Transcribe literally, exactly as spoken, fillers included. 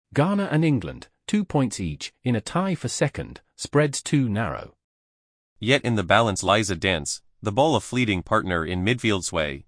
Ghana and England, two points each, in a tie for second, spreads too narrow. Yet in the balance lies a dense, the ball a fleeting partner in midfield sway,